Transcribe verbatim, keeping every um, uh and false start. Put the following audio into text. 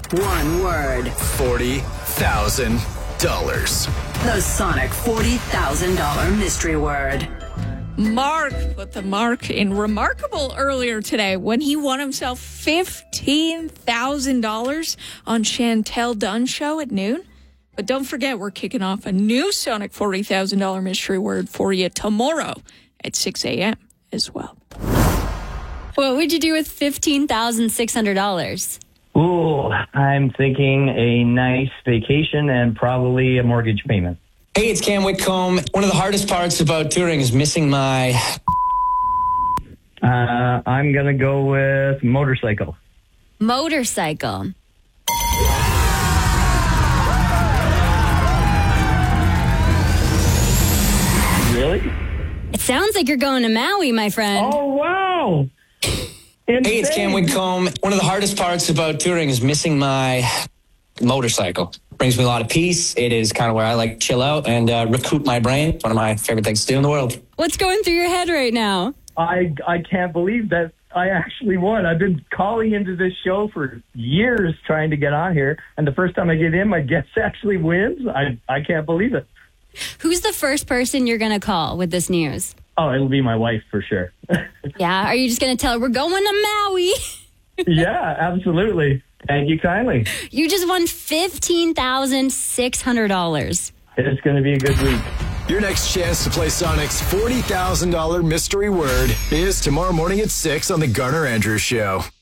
One word. forty thousand dollars. The Sonic forty thousand dollars mystery word. Mark put the mark in remarkable earlier today when he won himself fifteen thousand dollars on Chantel Dunn's show at noon. But don't forget, we're kicking off a new Sonic forty thousand dollars mystery word for you tomorrow at six a.m. as well. What would you do with fifteen thousand six hundred dollars? Ooh, I'm thinking a nice vacation and probably a mortgage payment. Hey, it's Cam Whitcomb. One of the hardest parts about touring is missing my... Uh, I'm going to go with motorcycle. Motorcycle. Really? It sounds like you're going to Maui, my friend. Oh, wow. Insane. Hey, it's Cam Whitcomb. One of the hardest parts about touring is missing my motorcycle. Brings me a lot of peace. It is kind of where I like to chill out and uh, recoup my brain. It's one of my favorite things to do in the world. What's going through your head right now? I, I can't believe that I actually won. I've been calling into this show for years trying to get on here, and the first time I get in, my guest actually wins. I, I can't believe it. Who's the first person you're going to call with this news? Oh, it'll be my wife for sure. Yeah? Are you just going to tell her we're going to Maui? Yeah, absolutely. Thank you kindly. You just won fifteen thousand six hundred dollars. It's going to be a good week. Your next chance to play Sonic's forty thousand dollars mystery word is tomorrow morning at six on The Garner Andrews Show.